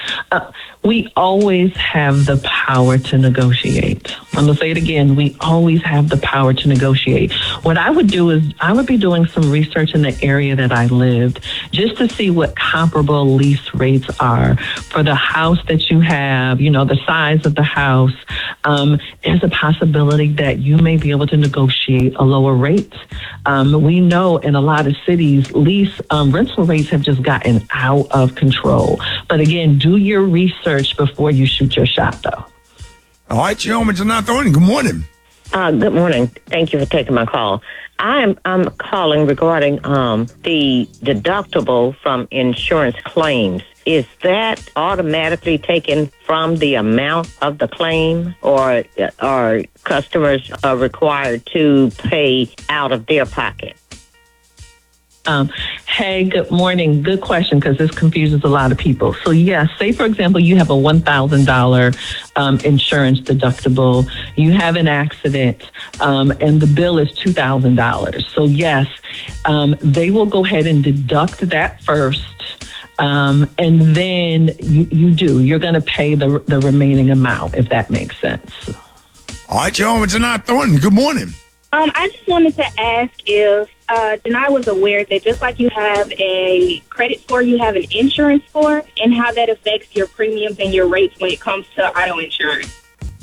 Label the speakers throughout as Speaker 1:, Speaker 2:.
Speaker 1: We always have the power to negotiate. I'm going to say it again. We always have the power to negotiate. What I would do is I would be doing some research in the area that I lived just to see what comparable lease rates are for the house that you have, the size of the house. There's a possibility that you may be able to negotiate a lower rate. We know in a lot of cities, lease rental rates have just gotten out of control. But again, do your research before you shoot your shot, though.
Speaker 2: All right, you're on with Janai Thornton. Good morning.
Speaker 3: Good morning. Thank you for taking my call. I'm calling regarding the deductible from insurance claims. Is that automatically taken from the amount of the claim, or are customers required to pay out of their pocket?
Speaker 1: Hey, good morning. Good question, because this confuses a lot of people. So yes, say for example, you have a $1,000 insurance deductible. You have an accident, and the bill is $2,000. So yes, they will go ahead and deduct that first. And then you're going to pay the remaining amount, if that makes sense.
Speaker 2: All right, you're on with Janai Thornton. Good morning.
Speaker 4: I just wanted to ask if Janai was aware that just like you have a credit score, you have an insurance score, and how that affects your premiums and your rates when it comes to auto insurance.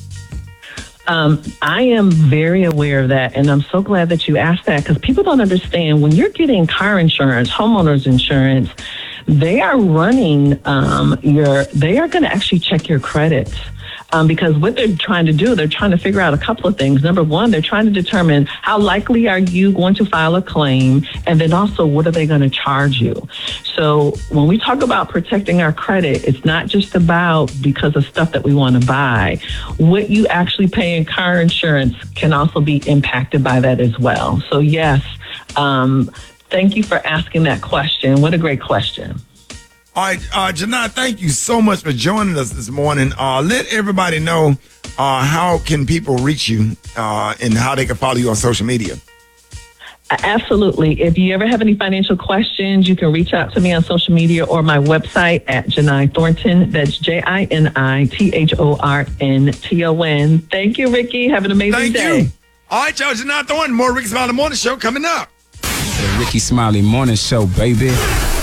Speaker 1: I am very aware of that, and I'm so glad that you asked that, because people don't understand when you're getting car insurance, homeowners insurance, they are running they are going to actually check your credit. Because what they're trying to do, they're trying to figure out a couple of things. Number one, they're trying to determine how likely are you going to file a claim, and then also what are they going to charge you. So when we talk about protecting our credit, it's not just about because of stuff that we want to buy. What you actually pay in car insurance can also be impacted by that as well. So yes, thank you for asking that question. What a great question.
Speaker 2: All right, Janai, thank you so much for joining us this morning. Let everybody know how can people reach you and how they can follow you on social media.
Speaker 1: Absolutely. If you ever have any financial questions, you can reach out to me on social media or my website at Janai Thornton. That's JINITHORNTON. Thank you, Ricky. Have an amazing day.
Speaker 2: Thank you. All right, y'all, Janai Thornton. More Ricky Smiley Morning Show coming up.
Speaker 5: The Ricky Smiley Morning Show, baby.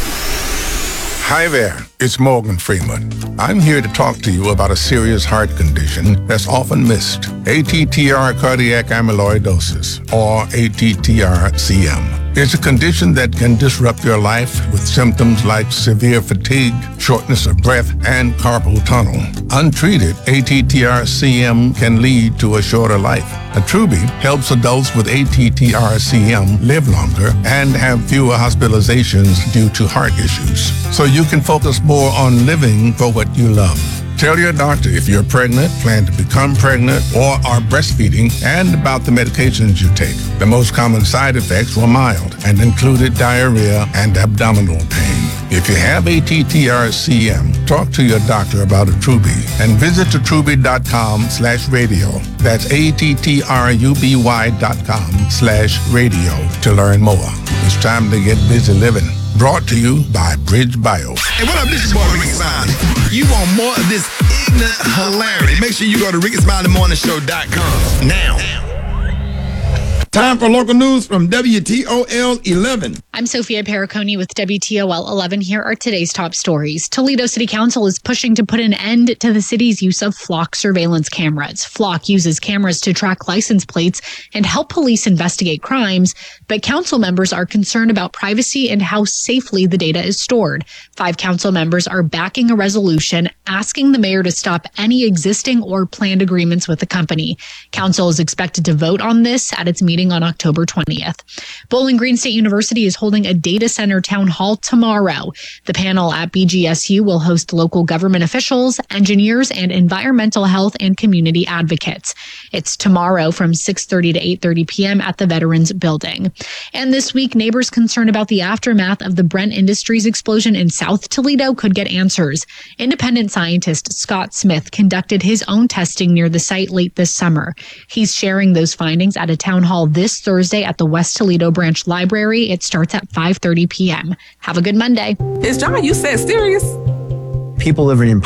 Speaker 6: Hi there, it's Morgan Freeman. I'm here to talk to you about a serious heart condition that's often missed. ATTR cardiac amyloidosis, or ATTR-CM. It's a condition that can disrupt your life with symptoms like severe fatigue, shortness of breath, and carpal tunnel. Untreated, ATTR-CM can lead to a shorter life. Attruby helps adults with ATTR-CM live longer and have fewer hospitalizations due to heart issues, so you can focus more on living for what you love. Tell your doctor if you're pregnant, plan to become pregnant, or are breastfeeding, and about the medications you take. The most common side effects were mild and included diarrhea and abdominal pain. If you have ATTR-CM, talk to your doctor about Attruby and visit attruby.com/radio. That's ATTRUBY.com/radio to learn more. It's time to get busy living. Brought to you by Bridge Bio.
Speaker 2: Hey, what up? This is boy Ricky Smiley. You want more of this ignorant hilarity? Make sure you go to RickySmileyMorningShow.com now. Time for local news from WTOL 11.
Speaker 7: I'm Sophia Periconi with WTOL 11. Here are today's top stories. Toledo City Council is pushing to put an end to the city's use of Flock surveillance cameras. Flock uses cameras to track license plates and help police investigate crimes, but council members are concerned about privacy and how safely the data is stored. 5 council members are backing a resolution asking the mayor to stop any existing or planned agreements with the company. Council is expected to vote on this at its meeting on October 20th. Bowling Green State University is holding a data center town hall tomorrow. The panel at BGSU will host local government officials, engineers, and environmental health and community advocates. It's tomorrow from 6:30 to 8:30 p.m. at the Veterans Building. And this week, neighbors concerned about the aftermath of the Brent Industries explosion in South Toledo could get answers. Independent scientist Scott Smith conducted his own testing near the site late this summer. He's sharing those findings at a town hall this Thursday at the West Toledo Branch Library. It starts at 5:30 p.m. Have a good Monday.
Speaker 8: Is John, you said serious?
Speaker 9: People living in